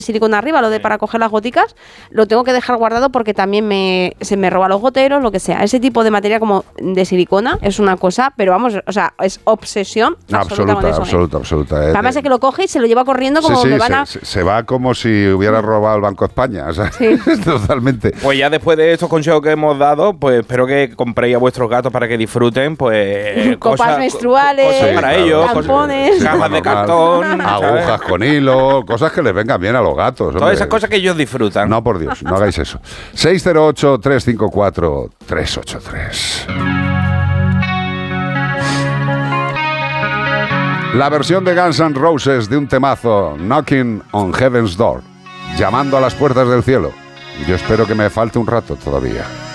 silicona arriba, lo de para coger las goticas, lo tengo que dejar guardado porque también se me roba los goteros, lo que sea. Ese tipo de materia como de silicona es una cosa, pero vamos, o sea, es obsesión absoluta con eso. Absoluta. Además es que lo coge y se lo lleva corriendo como me van a... Se va como si hubiera robado el Banco de España, o sea, totalmente. Pues ya después de estos consejos que hemos dado, pues espero que compréis a vuestros gatos para que disfruten, pues... copas menstruales, cosas para ellos, tampones, camas de cartón, agujas con hilo, cosas que les vengan bien a los gatos. Hombre. Todas esas cosas que ellos disfrutan. No, por Dios, no hagáis eso. 608-354-383. La versión de Guns N' Roses de un temazo, Knocking on Heaven's Door, llamando a las puertas del cielo. Yo espero que me falte un rato todavía.